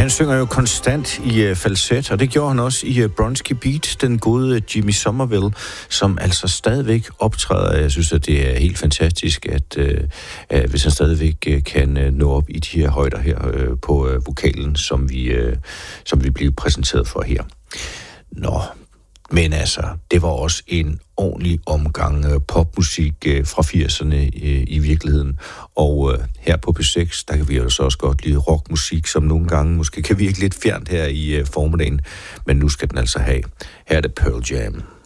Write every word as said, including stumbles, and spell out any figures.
Han synger jo konstant i uh, falset, og det gjorde han også i uh, Bronski Beat, den gode Jimmy Somerville, som altså stadigvæk optræder. Jeg synes, at det er helt fantastisk, at uh, uh, hvis han stadigvæk uh, kan uh, nå op i de her højder her uh, på uh, vokalen, som vi, uh, som vi bliver præsenteret for her. Nå, men altså, det var også en ordentlig omgang uh, popmusik uh, fra firserne uh, i virkeligheden. Og uh, her på P seks, der kan vi altså også godt lide rockmusik, som nogle gange måske kan virke lidt fjernt her i uh, formiddagen. Men nu skal den altså have. Her er det Pearl Jam.